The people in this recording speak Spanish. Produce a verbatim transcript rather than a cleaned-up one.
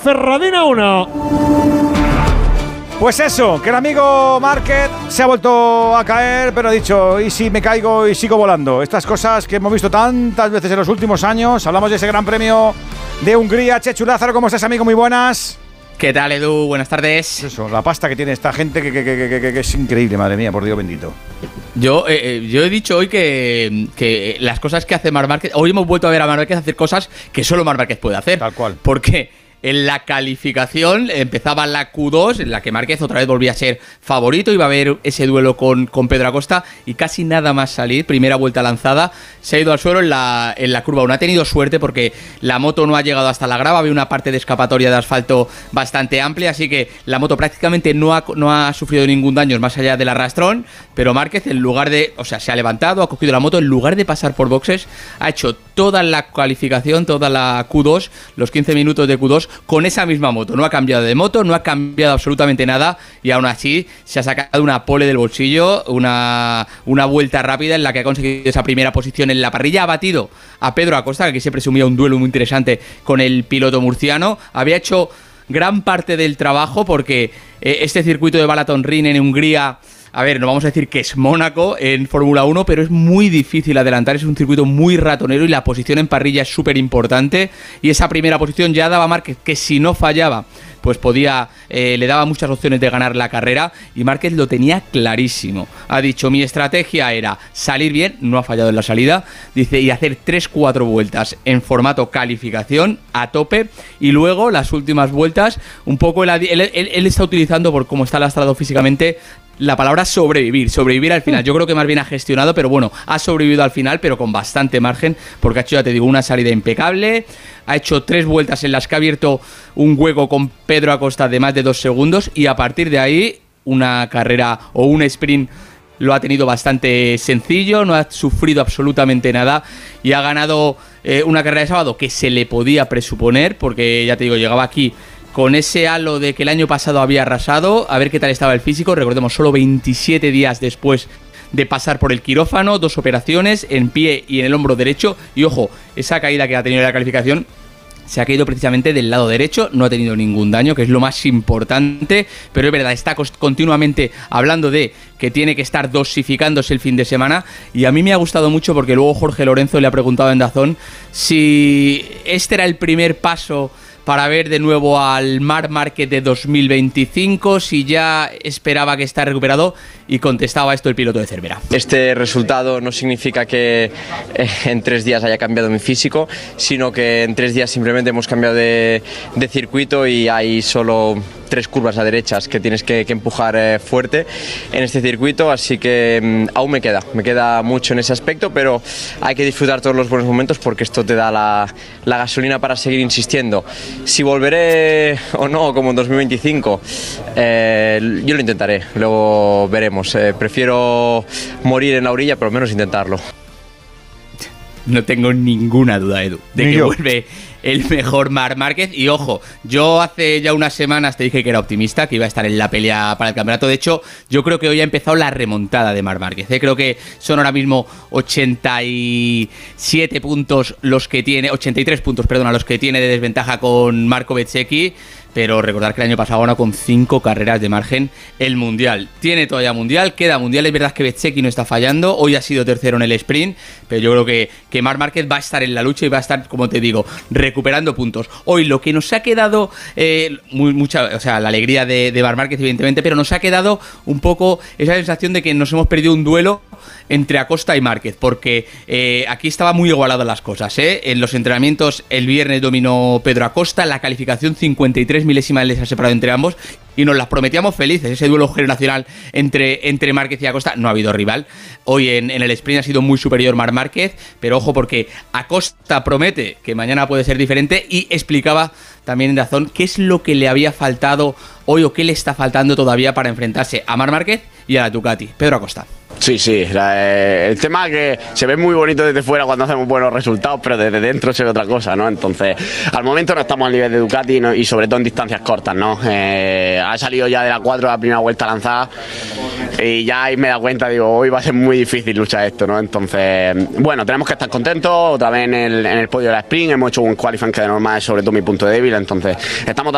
Ponferradina uno. Pues eso, que el amigo Márquez se ha vuelto a caer, pero ha dicho, ¿y si me caigo y sigo volando? Estas cosas que hemos visto tantas veces en los últimos años. Hablamos de ese gran premio de Hungría. Chechu Lázaro, ¿cómo estás, amigo? Muy buenas. ¿Qué tal, Edu? Buenas tardes. Eso, la pasta que tiene esta gente que, que, que, que, que es increíble, madre mía, por Dios bendito. Yo, eh, yo he dicho hoy que, que las cosas que hace Marc Márquez, hoy hemos vuelto a ver a Marc Márquez hacer cosas que solo Marc Márquez puede hacer. Tal cual. Porque en la calificación empezaba la Q dos, en la que Márquez otra vez volvía a ser favorito, iba a haber ese duelo con, con Pedro Acosta y casi nada más salir, primera vuelta lanzada, se ha ido al suelo en la, en la curva uno. Ha tenido suerte porque la moto no ha llegado hasta la grava, había una parte de escapatoria de asfalto bastante amplia, así que la moto prácticamente no ha, no ha sufrido ningún daño más allá del arrastrón, pero Márquez en lugar de, o sea, se ha levantado, ha cogido la moto, en lugar de pasar por boxes, ha hecho toda la calificación, toda la Q dos, los quince minutos de Q dos, con esa misma moto. No ha cambiado de moto, no ha cambiado absolutamente nada y aún así se ha sacado una pole del bolsillo, una, una vuelta rápida en la que ha conseguido esa primera posición en la parrilla. Ha batido a Pedro Acosta, que aquí se presumía un duelo muy interesante con el piloto murciano. Había hecho gran parte del trabajo porque eh, este circuito de Balaton Ring en Hungría, a ver, no vamos a decir que es Mónaco en Fórmula uno, pero es muy difícil adelantar, es un circuito muy ratonero y la posición en parrilla es súper importante. Y esa primera posición ya daba Márquez que si no fallaba, pues podía, eh, le daba muchas opciones de ganar la carrera y Márquez lo tenía clarísimo. Ha dicho, mi estrategia era salir bien, no ha fallado en la salida, dice, y hacer tres cuatro vueltas en formato calificación a tope y luego las últimas vueltas, un poco él, él, él, él está utilizando, por cómo está lastrado físicamente, la palabra sobrevivir, sobrevivir al final. Yo creo que más bien ha gestionado, pero bueno, ha sobrevivido al final, pero con bastante margen, porque ha hecho, ya te digo, una salida impecable, ha hecho tres vueltas en las que ha abierto un hueco con Pedro Acosta de más de dos segundos y a partir de ahí una carrera o un sprint lo ha tenido bastante sencillo, no ha sufrido absolutamente nada y ha ganado eh, una carrera de sábado que se le podía presuponer, porque ya te digo, llegaba aquí con ese halo de que el año pasado había arrasado, a ver qué tal estaba el físico. Recordemos, solo veintisiete días después de pasar por el quirófano, dos operaciones en pie y en el hombro derecho. Y ojo, esa caída que ha tenido en la calificación se ha caído precisamente del lado derecho, no ha tenido ningún daño, que es lo más importante, pero es verdad, está continuamente hablando de que tiene que estar dosificándose el fin de semana, y a mí me ha gustado mucho porque luego Jorge Lorenzo le ha preguntado en DAZN si este era el primer paso para ver de nuevo al Marc Márquez de dos mil veinticinco, si ya esperaba que está recuperado, y contestaba esto el piloto de Cervera. Este resultado no significa que eh, en tres días haya cambiado mi físico, sino que en tres días simplemente hemos cambiado de, de circuito y hay solo tres curvas a derechas que tienes que, que empujar eh, fuerte en este circuito, así que mmm, aún me queda, me queda mucho en ese aspecto, pero hay que disfrutar todos los buenos momentos porque esto te da la, la gasolina para seguir insistiendo. Si volveré o no como en dos mil veinticinco, eh, yo lo intentaré, luego veremos. Eh, prefiero morir en la orilla, pero al menos intentarlo. No tengo ninguna duda, Edu, de Ni que yo. vuelve el mejor Marc Márquez. Y ojo, yo hace ya unas semanas te dije que era optimista, que iba a estar en la pelea para el campeonato. De hecho, yo creo que hoy ha empezado la remontada de Marc Márquez, ¿eh? Creo que son ahora mismo ochenta y siete puntos los que tiene, ochenta y tres puntos, perdón, a los que tiene de desventaja con Marco Bezzecchi. Pero recordar que el año pasado ganó con cinco carreras de margen el Mundial. Tiene todavía Mundial, queda Mundial. Es verdad que Bezzecchi no está fallando. Hoy ha sido tercero en el sprint, pero yo creo que, que Marc Márquez va a estar en la lucha y va a estar, como te digo, recuperando puntos. Hoy lo que nos ha quedado, eh, muy, mucha, o sea, la alegría de, de Marc Márquez, evidentemente, pero nos ha quedado un poco esa sensación de que nos hemos perdido un duelo entre Acosta y Márquez, porque eh, aquí estaba muy igualado las cosas, ¿eh? En los entrenamientos el viernes dominó Pedro Acosta, la calificación cincuenta y tres milésimas les ha separado entre ambos y nos las prometíamos felices, ese duelo generacional entre, entre Márquez y Acosta. No ha habido rival, hoy en, en el sprint ha sido muy superior Marc Márquez, pero ojo porque Acosta promete que mañana puede ser diferente y explicaba también en DAZN qué es lo que le había faltado hoy o qué le está faltando todavía para enfrentarse a Marc Márquez y a la Ducati. Pedro Acosta. Sí, sí, la, eh, el tema es que se ve muy bonito desde fuera cuando hacemos buenos resultados, pero desde dentro se ve otra cosa, ¿no? Entonces, al momento no estamos al nivel de Ducati, ¿no? Y sobre todo en distancias cortas, ¿no? Eh, ha salido ya de la cuatro la primera vuelta lanzada y ya ahí me he dado cuenta, digo, hoy va a ser muy difícil luchar esto, ¿no? Entonces, bueno, tenemos que estar contentos, otra vez en el, en el podio de la sprint, hemos hecho un qualifying que de normal es sobre todo mi punto débil, entonces estamos